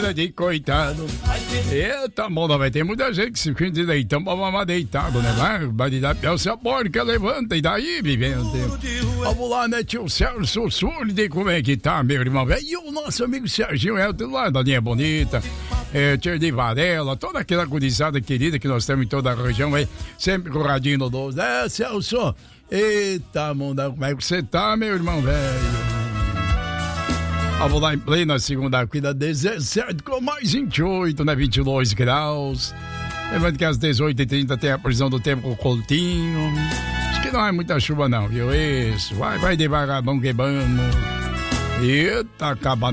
cara de coitado. Eita, moda, vai ter muita gente que se finge de leitão pra mamar deitado, né? Barbaridade, é o seu porca, levanta e daí, vivendo. Vamos lá, né, tio Celso Surdi, como é que tá, meu irmão? E o nosso amigo Serginho Elton lá, da linha bonita, Tia de Varela, toda aquela gurizada querida que nós temos em toda a região aí, sempre com o radinho no 12. Celso, eita, munda, como é que você tá, meu irmão, velho? Vamos lá em plena segunda-feira, 17 com mais 28, né? 22 graus. Lembrando que às 18h30 tem a previsão do tempo com o Coutinho. Acho que não é muita chuva, não, viu? Isso, vai devagar, vamos que vamos. Eita, acaba